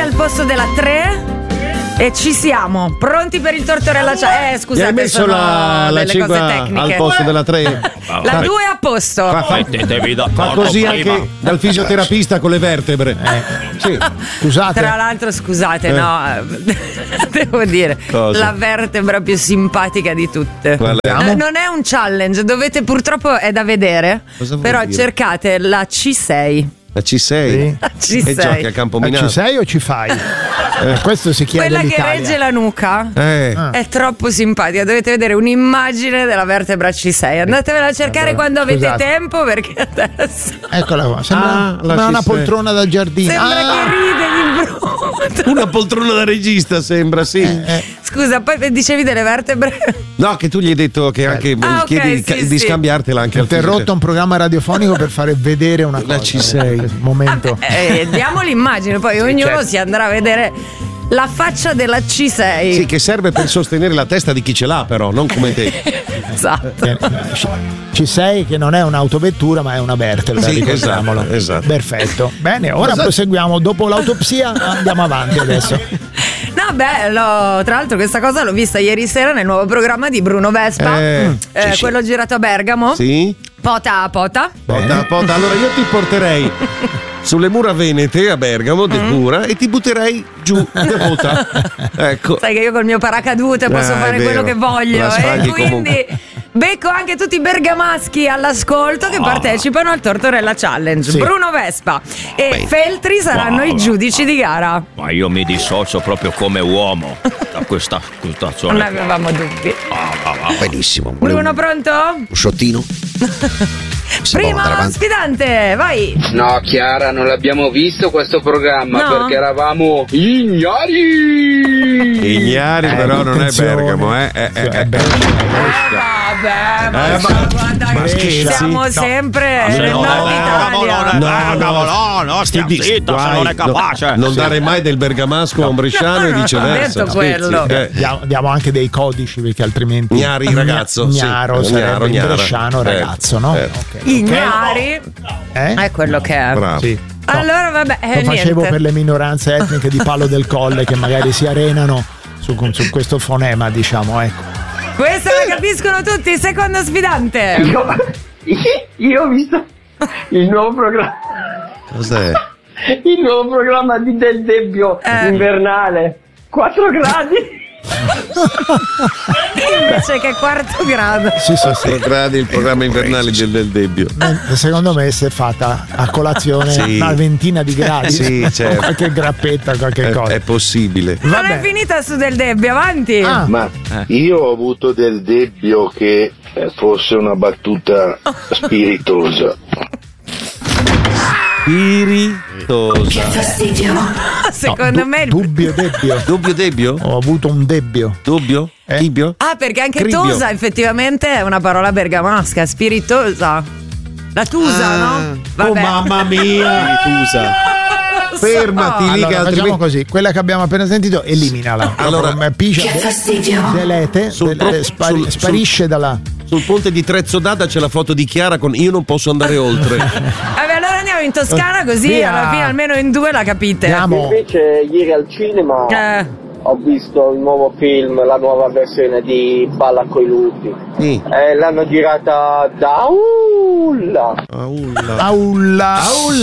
al posto della 3 e ci siamo, pronti per il tortorella challenge. Scusate, hai messo sono la delle 5 cose tecniche. al posto della 3. La 2 a posto. Fa così anche dal fisioterapista con le vertebre. Sì. Scusate. Tra l'altro, scusate, no, devo dire, Cosa? la vertebra più simpatica di tutte. Qual è? Non è un challenge, dovete, purtroppo è da vedere, Cosa vuol però dire? cercate la C6. La C6? Sì. La C6. E giochi a Campominato. Ci sei o ci fai? Questo si chiede Quella che all'Italia. regge la nuca è troppo simpatica. Dovete vedere un'immagine della vertebra C6. Andatevela a cercare quando avete scusate. tempo, perché adesso Eccola qua. Sembra la una C6. poltrona da giardino. sembra che ride di brutto. Una poltrona da regista sembra, sì. Scusa, poi dicevi delle vertebre? No, che tu gli hai detto che anche Ah, ok, chiedi sì, di sì. scambiartela anche al Interrotto un programma radiofonico per fare vedere una cosa. La C6. Momento. Diamo l'immagine, poi ognuno certo. si andrà a vedere la faccia della C6. Sì, che serve per sostenere la testa di chi ce l'ha, però, non come te. Esatto. Ci sei che non è un'autovettura ma è una vertebra, Sì, ricordiamolo. esatto. Perfetto. Bene, ora proseguiamo. Dopo l'autopsia andiamo avanti adesso. No, bello. Tra l'altro questa cosa l'ho vista ieri sera nel nuovo programma di Bruno Vespa, sì. quello girato a Bergamo. Sì? Pota a pota. Pota. Allora io ti porterei sulle mura venete a Bergamo, del mura, e ti butterei giù Pota. Ecco. Sai che io col mio paracadute posso È fare vero. quello che voglio, La e sfaghi quindi comunque. becco anche tutti i bergamaschi all'ascolto che partecipano al Tortorella Challenge. Sì. Bruno Vespa e Feltri saranno i giudici di gara. Ma io mi dissocio proprio come uomo da questa Non zona. avevamo dubbi. Benissimo. Bruno, pronto? Un shottino? Si può andare Primo avanti? sfidante, vai. No, Chiara, non l'abbiamo visto questo programma No? perché eravamo ignari. Ignari, però non è attenzione. Bergamo, Vabbè, ma guarda ma che scherzi? siamo sempre nel nord Italia. No, stia zitta se non è capace. Non dare mai del bergamasco a un bresciano e no, viceversa. ho detto quello. Diamo anche dei codici perché altrimenti Gnari, ragazzo, sì. Gnaro sarebbe Gnaro, in bresciano ragazzo, no? Ok. Ignari è quello che è. Bravo. Sì. Allora vabbè, Lo facevo niente. per le minoranze etniche di Palo del Colle che magari si arenano su questo fonema, diciamo, ecco. Questa la capiscono tutti. Secondo sfidante. Io ho visto il nuovo programma. Cos'è? Il nuovo programma di Del Debbio invernale. 4 gradi. Invece che quarto grado. Sì. Gradi il programma invernale del Debbio. Secondo me si è fatta a colazione Sì. una ventina di gradi. Sì, certo. Con qualche grappetta, qualche cosa. È possibile. Non Vabbè. è finita su Del Debbio, avanti. Ma io ho avuto Del Debbio che fosse una battuta spiritosa. Spiritosa. Secondo me il... Dubbio Debbio. Dubbio Debbio? Ho avuto un debbio. Dubbio? Tibio? Ah, perché anche Cribio. tosa effettivamente è una parola bergamasca, spiritosa. La tusa, no? Oh mamma mia! Tusa. Fermati lì Allora, che facciamo altrimenti... così, quella che abbiamo appena sentito eliminala. Allora, piscia, delete, sparisce dalla... Sul ponte di Trezzodada c'è la foto di Chiara con "Io non posso andare oltre". Vabbè, allora andiamo in Toscana così Via. alla fine almeno in due la capite. Andiamo. Invece ieri al cinema ho visto il nuovo film, la nuova versione di Balla coi lupi. Sì. L'hanno girata da Ulla. Aulla.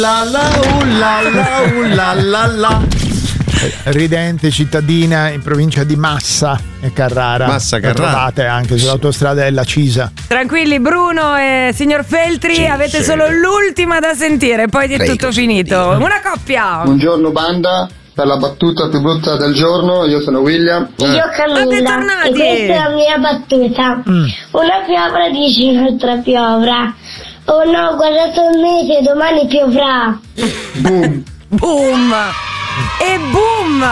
La. Ridente cittadina in provincia di Massa e Carrara. Massa, La Carrara. trovate anche sull'autostrada della Cisa. Tranquilli, Bruno e signor Feltri, avete solo l'ultima da sentire, poi è tutto finito. Una coppia. Buongiorno banda, per la battuta più brutta del giorno, io sono William. Io Camilla, Bentornati. e questa è la mia battuta. Una piovra dice un'altra piovra. Oh no, ho guardato il mese, domani piovrà. Boom. Boom. E boom.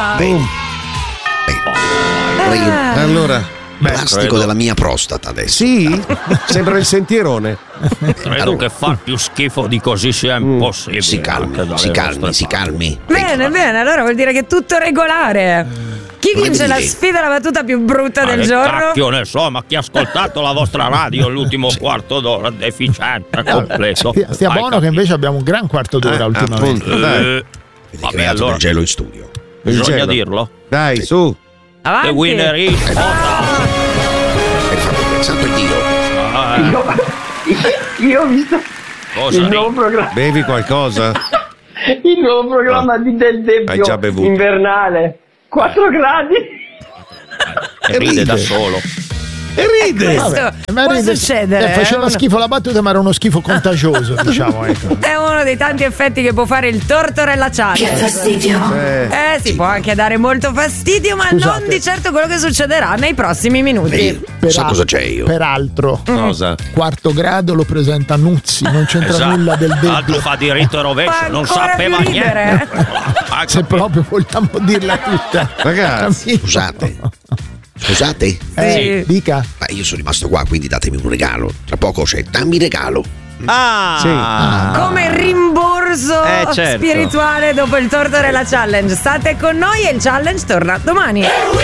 Allora, Plastico della mia prostata adesso. sì? Sembra il sentierone. Credo che far più schifo di così sia impossibile. Si calmi. Bene, bene, allora vuol dire che è tutto regolare. Chi vince la sfida, la battuta più brutta del giorno? Cacchio ne so, ma chi ha ascoltato la vostra radio l'ultimo quarto d'ora deficiente completo. Stia buono che invece abbiamo un gran quarto d'ora ultimamente. Appunto, dai. Vabbè, allora Gelo in studio. Bisogna dirlo. Dai, su. Avanti. The winner is Santo Dio. Io ho visto il nuovo programma. Bevi qualcosa? Il nuovo programma di Del Debbio. Hai già bevuto. Invernale. 4 gradi. E ride da solo. E ride. Può succedere. Faceva schifo la battuta, ma era uno schifo contagioso, diciamo. Ecco. È uno dei tanti effetti che può fare il Tortorella Challenge. Che fastidio. Sì, può anche dare molto fastidio, ma non di certo quello che succederà nei prossimi minuti. Sa cosa c'è io? Peraltro, Cosa? quarto grado lo presenta Nuzzi, non c'entra nulla del L'altro Debbio. fa diritto e rovescio, Fa non ancora sapeva più ridere. niente. Se proprio vogliamo dirla tutta. Ragazzi, Scusate? Sì. Dica. Ma io sono rimasto qua, quindi datemi un regalo. Tra poco c'è dammi regalo. Come rimborso certo. spirituale dopo il Tortorella Challenge. State con noi e il challenge torna domani.